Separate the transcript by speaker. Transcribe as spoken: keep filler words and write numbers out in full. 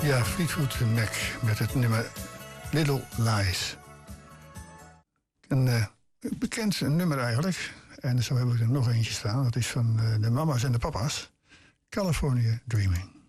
Speaker 1: Ja, Fleetwood Mac met het nummer Little Lies. Een uh, bekend nummer eigenlijk. En zo hebben we er nog eentje staan. Dat is van uh, de mama's en de papa's. California Dreaming.